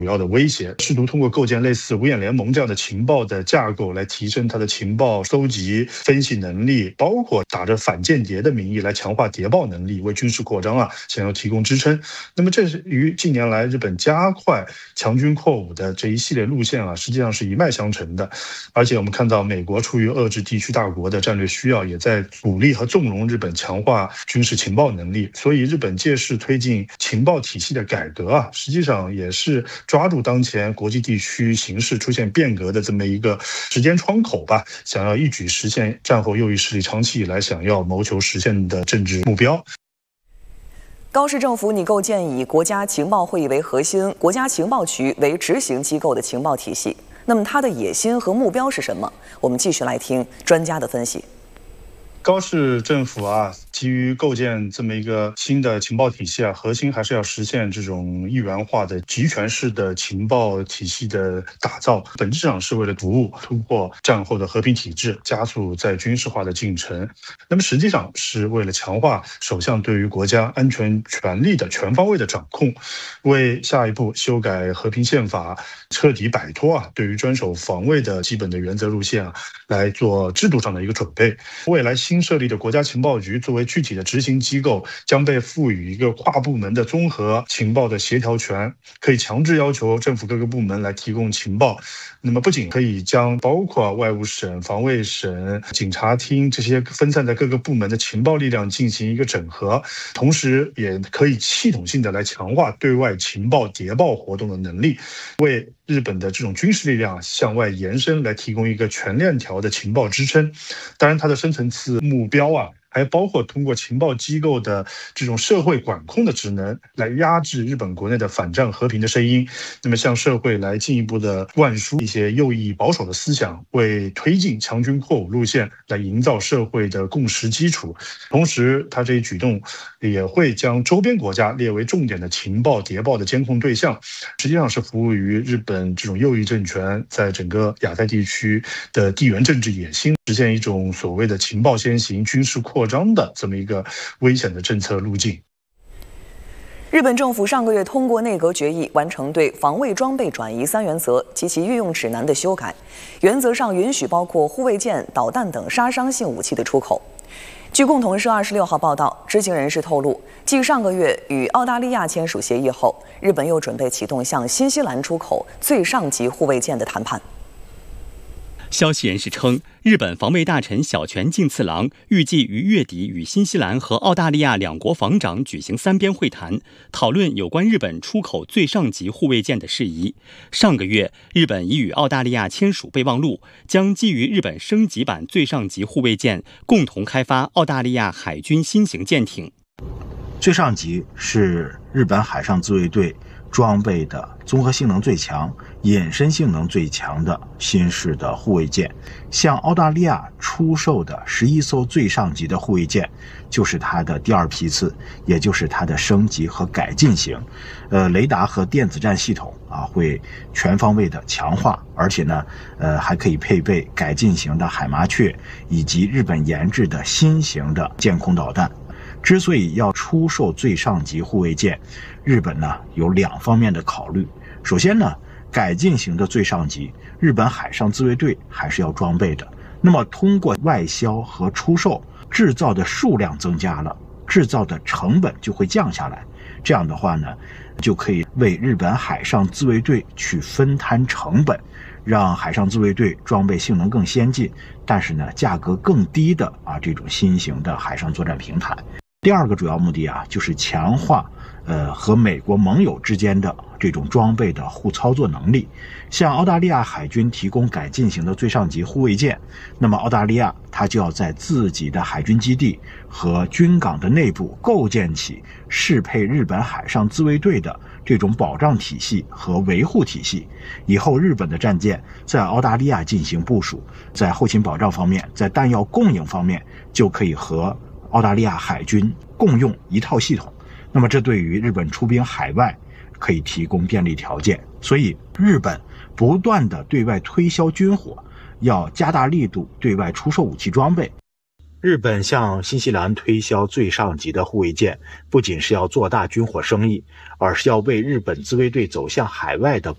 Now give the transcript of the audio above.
主要的威胁，试图通过构建类似五眼联盟这样的情报的架构来提升它的情报搜集、分析能力，包括打着反间谍的名义来强化谍报能力，为军事扩张想要提供支撑。那么这是与近年来日本加快强军扩武的这一系列路线实际上是一脉相承的。而且我们看到美国出于遏制地区大国的战略需要，也在鼓励和纵容日本强化军事情报能力。所以日本借势推进情报体系的改革实际上也是抓住当前国际地区形势出现变革的这么一个时间窗口吧，想要一举实现战后右翼势力长期以来想要谋求实现的政治目标。 高市政府拟构建以国家情报会议为核心、国家情报局为执行机构的情报体系。那么它的野心和目标是什么？我们继续来听专家的分析。 高市政府基于构建这么一个新的情报体系核心还是要实现这种一元化的集权式的情报体系的打造，本质上是为了突破战后的和平体制，加速在军事化的进程。那么实际上是为了强化首相对于国家安全权力的全方位的掌控，为下一步修改和平宪法，彻底摆脱对于专守防卫的基本的原则路线来做制度上的一个准备。未来新设立的国家情报局作为具体的执行机构，将被赋予一个跨部门的综合情报的协调权，可以强制要求政府各个部门来提供情报。那么不仅可以将包括外务省、防卫省、警察厅这些分散在各个部门的情报力量进行一个整合，同时也可以系统性的来强化对外情报谍报活动的能力，为日本的这种军事力量向外延伸来提供一个全链条的情报支撑。当然它的深层次目标还包括通过情报机构的这种社会管控的职能来压制日本国内的反战和平的声音，那么向社会来进一步的灌输一些右翼保守的思想，为推进强军扩武路线来营造社会的共识基础。同时他这一举动也会将周边国家列为重点的情报谍报的监控对象，实际上是服务于日本这种右翼政权在整个亚太地区的地缘政治野心，实现一种所谓的情报先行、军事扩张的这么一个危险的政策路径。 日本政府上个月通过内阁决议，完成对防卫装备转移3原则及其运用指南的修改，原则上允许包括护卫舰、导弹等杀伤性武器的出口。据共同社26号报道，知情人士透露，继上个月与澳大利亚签署协议后，日本又准备启动向新西兰出口最上级护卫舰的谈判。 消息人士称，日本防卫大臣小泉进次郎预计于月底与新西兰和澳大利亚两国防长举行3边会谈，讨论有关日本出口最上级护卫舰的事宜。上个月，日本已与澳大利亚签署备忘录，将基于日本升级版最上级护卫舰，共同开发澳大利亚海军新型舰艇。 最上级是日本海上自卫队装备的综合性能最强、隐身性能最强的新式的护卫舰。向澳大利亚出售的11艘最上级的护卫舰，就是它的第2批次，也就是它的升级和改进型。雷达和电子战系统会全方位的强化，而且呢，还可以配备改进型的海麻雀以及日本研制的新型的舰空导弹。之所以要出售最上级护卫舰，日本呢有2方面的考虑。首先呢，改进型的最上级，日本海上自卫队还是要装备的。那么通过外销和出售，制造的数量增加了，制造的成本就会降下来。这样的话呢，就可以为日本海上自卫队去分摊成本，让海上自卫队装备性能更先进，但是呢价格更低的这种新型的海上作战平台。第2个主要目的就是强化和美国盟友之间的这种装备的互操作能力。向澳大利亚海军提供改进型的最上级护卫舰，那么澳大利亚它就要在自己的海军基地和军港的内部构建起适配日本海上自卫队的这种保障体系和维护体系。以后日本的战舰在澳大利亚进行部署，在后勤保障方面，在弹药供应方面，就可以和澳大利亚海军共用一套系统。那么这对于日本出兵海外可以提供便利条件。所以日本不断的对外推销军火，要加大力度对外出售武器装备。日本向新西兰推销最上级的护卫舰，不仅是要做大军火生意，而是要为日本自卫队走向海外的